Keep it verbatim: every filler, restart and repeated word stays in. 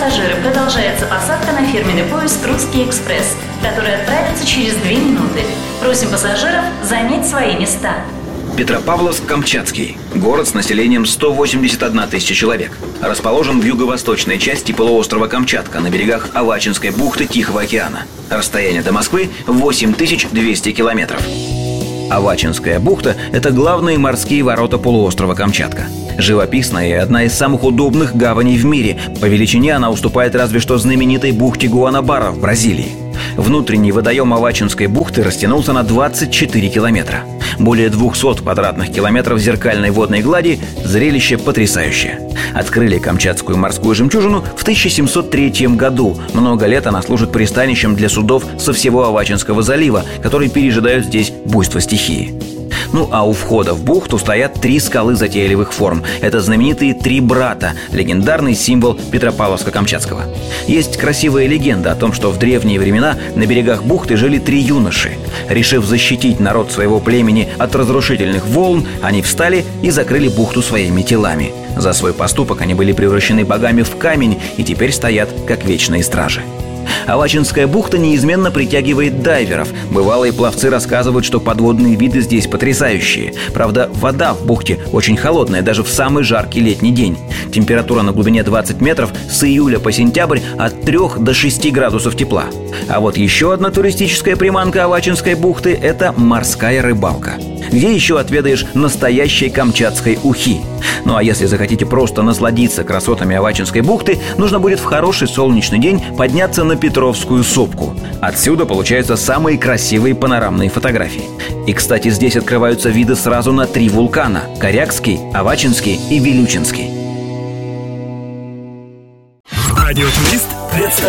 пассажиры, продолжается посадка на фирменный поезд «Русский экспресс», который отправится через две минуты. Просим пассажиров занять свои места. Петропавловск-Камчатский. Город с населением сто восемьдесят одна тысяча человек. Расположен в юго-восточной части полуострова Камчатка на берегах Авачинской бухты Тихого океана. Расстояние до Москвы восемь тысяч двести километров. Авачинская бухта – это главные морские ворота полуострова Камчатка. Живописная и одна из самых удобных гаваней в мире. По величине она уступает разве что знаменитой бухте Гуанабара в Бразилии. Внутренний водоем Авачинской бухты растянулся на двадцать четыре километра. Более двухсот квадратных километров зеркальной водной глади. Зрелище потрясающее. Открыли камчатскую морскую жемчужину в тысяча семьсот третьем году. Много лет она служит пристанищем для судов со всего Авачинского залива, которые пережидают здесь буйство стихии. Ну а у входа в бухту стоят три скалы затейливых форм. Это знаменитые «Три брата», легендарный символ Петропавловска-Камчатского. Есть красивая легенда о том, что в древние времена на берегах бухты жили три юноши. Решив защитить народ своего племени от разрушительных волн, они встали и закрыли бухту своими телами. За свой поступок они были превращены богами в камень и теперь стоят как вечные стражи. Авачинская бухта неизменно притягивает дайверов. Бывалые пловцы рассказывают, что подводные виды здесь потрясающие. Правда, вода в бухте очень холодная, даже в самый жаркий летний день. Температура на глубине двадцать метров с июля по сентябрь от трёх до шести градусов тепла. А вот еще одна туристическая приманка Авачинской бухты – это морская рыбалка. Где еще отведаешь настоящей камчатской ухи? Ну а если захотите просто насладиться красотами Авачинской бухты, нужно будет в хороший солнечный день подняться на Петровскую сопку. Отсюда получаются самые красивые панорамные фотографии. И, кстати, здесь открываются виды сразу на три вулкана – Корякский, Авачинский и Вилючинский. Радиотурист представляет.